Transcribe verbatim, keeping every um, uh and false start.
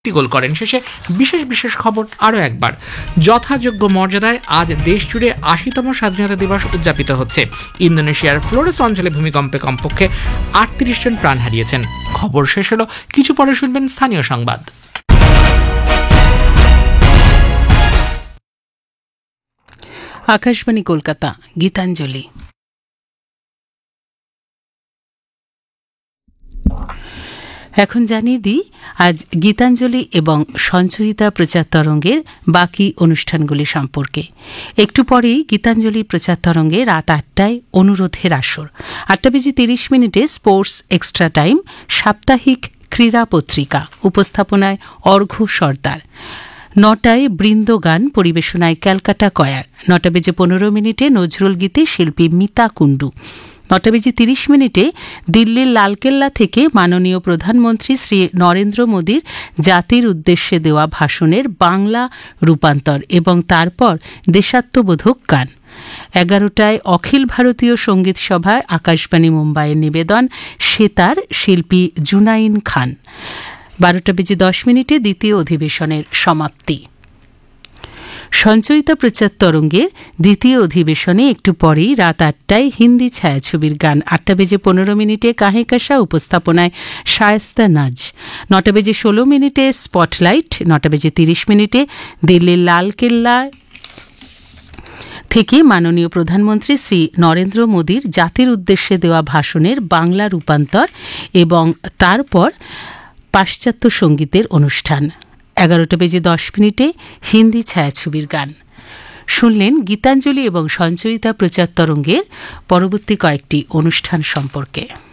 গোল করেন। শেষে বিশেষ বিশেষ খবর আরও একবার, যথাযোগ্য মর্যাদায় আজ দেশ জুড়ে আশিতম স্বাধীনতা দিবস উদযাপিত হচ্ছে। ইন্দোনেশিয়ার ফ্লোরেস অঞ্চলে ভূমিকম্পে কমপক্ষে আটত্রিশ জন প্রাণ হারিয়েছেন। খবর শেষ হলো, কিছু পরে শুনবেন স্থানীয় সংবাদ। আকাশবাণী কলকাতা, গীতাঞ্জলি। এখন জানিয়ে দিই আজ গীতাঞ্জলি এবং সঞ্চয়িতা প্রচার তরঙ্গের বাকি অনুষ্ঠানগুলি সম্পর্কে। একটু পরেই গীতাঞ্জলি প্রচার তরঙ্গে রাত আটটায় অনুরোধের আসর, আটটা বেজে তিরিশ মিনিটে স্পোর্টস এক্সট্রা টাইম, সাপ্তাহিক ক্রীড়া পত্রিকা, উপস্থাপনায় অর্ঘ্য সর্দার। নটায় বৃন্দগান, পরিবেশনায় ক্যালকাটা কয়ার। নটা বেজে পনেরো মিনিটে নজরুল গীতে শিল্পী মিতা কুণ্ডু। নটা বেজে তিরিশ মিনিটে দিল্লির লালকেল্লা থেকে মাননীয় প্রধানমন্ত্রী শ্রী নরেন্দ্র মোদীর জাতির উদ্দেশ্যে দেওয়া ভাষণের বাংলা রূপান্তর এবং তারপর দেশাত্মবোধক গান। এগারোটায় অখিল ভারতীয় সঙ্গীত সভায় আকাশবাণী মুম্বাইয়ের নিবেদন, সেতার, শিল্পী জুনাইন খান। বারোটা বেজে দশ মিনিটে দ্বিতীয় অধিবেশনের সমাপ্তি। সঞ্চয়িতা প্রচার তরঙ্গের দ্বিতীয় অধিবেশনে একটু পরেই রাত আটটায় হিন্দি ছায়াছবির গান। আটটা বেজে পনেরো মিনিটে কাহে কাশা, উপস্থাপনায় শায়েস্তা নাজ। নটা বেজে ষোলো মিনিটে স্পটলাইট। নটা বেজে তিরিশ মিনিটে দিল্লির লালকেল্লা থেকে মাননীয় প্রধানমন্ত্রী শ্রী নরেন্দ্র মোদীর জাতির উদ্দেশ্যে দেওয়া ভাষণের বাংলা রূপান্তর এবং তারপর পাশ্চাত্য সঙ্গীতের অনুষ্ঠান। এগারোটা বেজে দশ মিনিটে হিন্দি ছায়াছবির গান। শুনলেন গীতাঞ্জলি এবং সঞ্চয়িতা প্রচার তরঙ্গের পরবর্তী কয়েকটি অনুষ্ঠান সম্পর্কে।